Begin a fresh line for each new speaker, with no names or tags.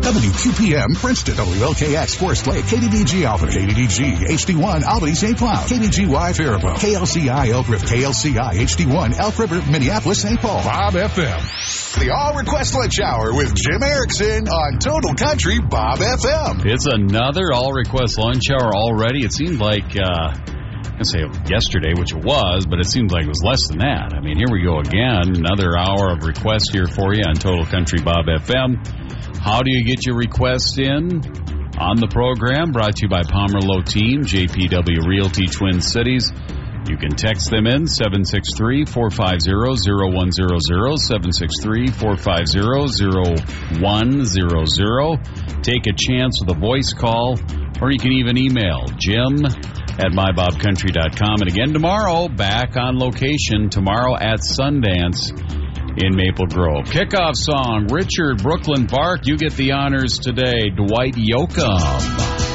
WQPM Princeton, WLKX Forest Lake, KDDG Albany, KDDG HD1 Albany St. Cloud, KDGY Faribault, KLCI Elk River, KLCI HD1 Elk River, Minneapolis St. Paul, Bob FM. The All Request Lunch Hour with Jim Erickson on Total Country Bob FM.
It's another All Request Lunch Hour already. It seemed like, I say yesterday, which it was, but it seems like it was less than that. I mean, here we go again. Another hour of requests here for you on Total Country Bob FM. How do you get your requests in? On the program, brought to you by Palmer Low Team, JPW Realty Twin Cities. You can text them in, 763-450-0100, 763-450-0100. Take a chance with a voice call, or you can even email jim@mybobcountry.com. And again tomorrow, back on location, tomorrow at Sundance in Maple Grove. Kickoff song, Richard Brooklyn Park. You get the honors today, Dwight Yoakam.